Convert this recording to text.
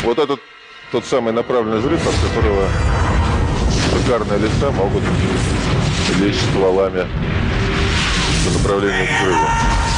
Вот этот тот самый направленный взрыв, от которого шикарные леса могут лечь стволами по направлению к взрыву.